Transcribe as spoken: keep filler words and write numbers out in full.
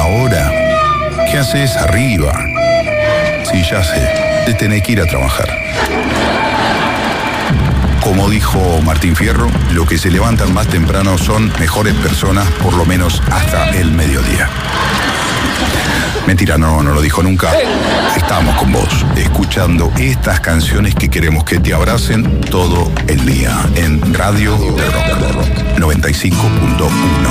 ahora, ¿qué haces arriba? Sí, ya sé, te tenés que ir a trabajar. Como dijo Martín Fierro, los que se levantan más temprano son mejores personas, por lo menos hasta el mediodía. Mentira, no, no lo dijo nunca. Estamos con vos, escuchando estas canciones que queremos que te abracen todo el día en Radio del Rock noventa y cinco punto uno.